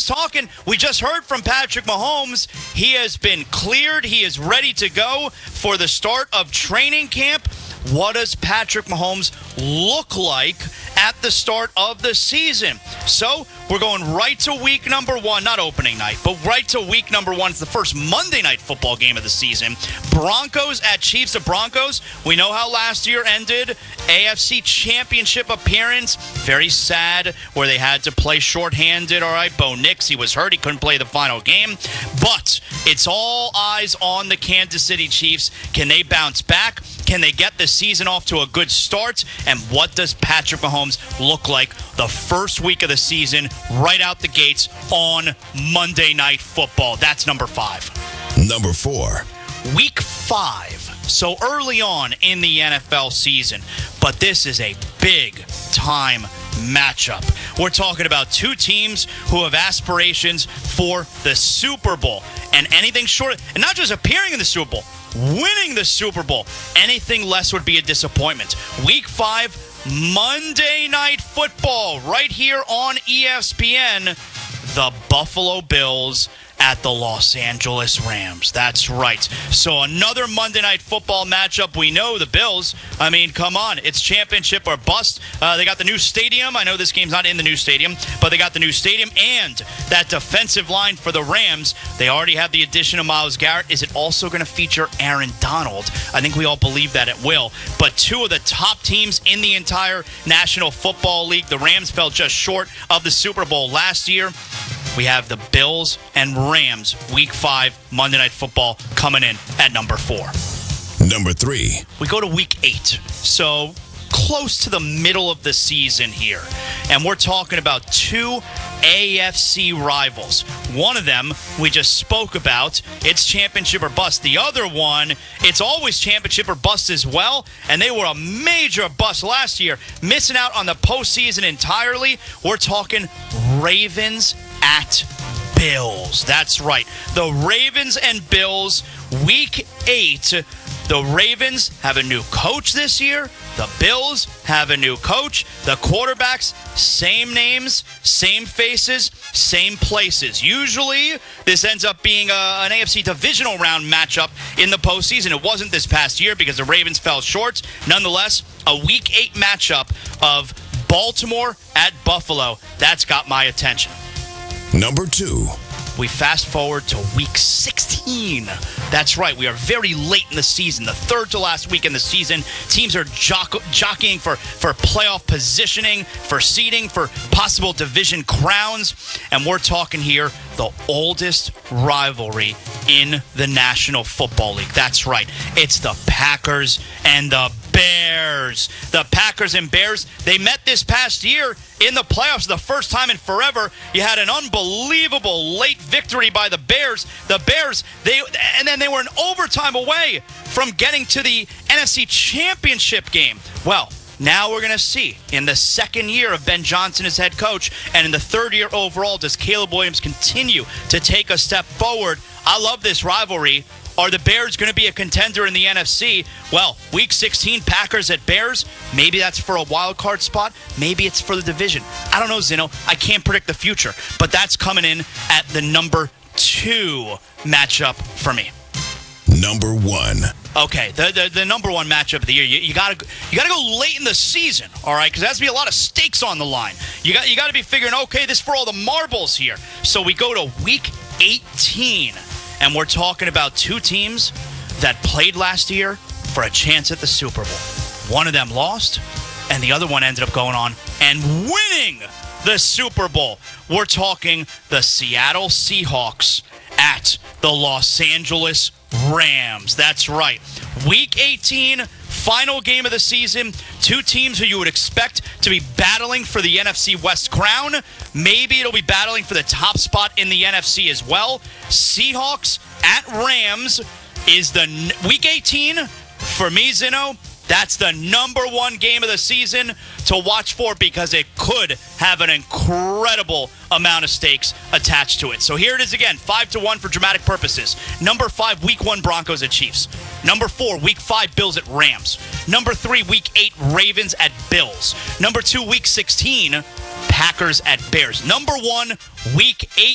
talking. We just heard from Patrick Mahomes. He has been cleared. He is ready to go for the start of training camp. What does Patrick Mahomes look like at the start of the season? So we're going right to week number one, not opening night, but right to week number one. It's the first Monday night football game of the season. Broncos at Chiefs. The Broncos, we know how last year ended. AFC Championship appearance. Very sad where they had to play shorthanded. All right, Bo Nix, he was hurt. He couldn't play the final game. But it's all eyes on the Kansas City Chiefs. Can they bounce back? Can they get the season off to a good start? And what does Patrick Mahomes look like the first week of the season right out the gates on Monday Night Football? That's number 5. Number 4. Week 5. So early on in the NFL season. But this is a big-time matchup. We're talking about two teams who have aspirations for the Super Bowl. And anything short, and not just appearing in the Super Bowl, winning the Super Bowl. Anything less would be a disappointment. Week 5, Monday Night Football, right here on ESPN. The Buffalo Bills at the Los Angeles Rams. That's right. So another Monday Night Football matchup. We know the Bills. I mean, come on. It's championship or bust. They got the new stadium. I know this game's not in the new stadium, but they got the new stadium and that defensive line for the Rams. They already have the addition of Myles Garrett. Is it also going to feature Aaron Donald? I think we all believe that it will. But two of the top teams in the entire National Football League. The Rams fell just short of the Super Bowl last year. We have the Bills and Rams, Week 5, Monday Night Football, coming in at number 4. Number 3. We go to Week 8, so close to the middle of the season here. And we're talking about two AFC rivals. One of them we just spoke about. It's championship or bust. The other one, it's always championship or bust as well. And they were a major bust last year, missing out on the postseason entirely. We're talking Ravens at Bills. That's right. The Ravens and Bills, Week 8. The Ravens have a new coach this year. The Bills have a new coach. The quarterbacks, same names, same faces, same places. Usually, this ends up being an AFC divisional round matchup in the postseason. It wasn't this past year because the Ravens fell short. Nonetheless, a Week 8 matchup of Baltimore at Buffalo. That's got my attention. Number 2. We fast forward to Week 16. That's right. We are very late in the season, the third to last week in the season. Teams are jockeying for playoff positioning, for seeding, for possible division crowns. And we're talking here the oldest rivalry in the National Football League. That's right. It's the Packers and the Bears. The Packers and Bears, they met this past year in the playoffs, the first time in forever. You had an unbelievable late victory by the Bears. The Bears, and then they were an overtime away from getting to the NFC Championship game. Well, now we're going to see in the second year of Ben Johnson as head coach and in the third year overall, does Caleb Williams continue to take a step forward? I love this rivalry. Are the Bears going to be a contender in the NFC? Well, Week 16, Packers at Bears. Maybe that's for a wild card spot. Maybe it's for the division. I don't know, Zino. I can't predict the future. But that's coming in at the number 2 matchup for me. Number 1. Okay, the number 1 matchup of the year. You gotta go late in the season, all right? Because there has to be a lot of stakes on the line. You got to be figuring, okay, this is for all the marbles here. So we go to Week 18. And we're talking about two teams that played last year for a chance at the Super Bowl. One of them lost, and the other one ended up going on and winning the Super Bowl. We're talking the Seattle Seahawks at the Los Angeles Rams. That's right. Week 18, final game of the season. Two teams who you would expect to be battling for the NFC West crown. Maybe it'll be battling for the top spot in the NFC as well. Seahawks at Rams is the Week 18 for me, Zino. That's the number 1 game of the season to watch for because it could have an incredible amount of stakes attached to it. So here it is again, 5-1 for dramatic purposes. Number 5, Week 1, Broncos at Chiefs. Number 4, Week 5, Bills at Rams. Number 3, Week 8, Ravens at Bills. Number 2, Week 16, Packers at Bears. Number 1, Week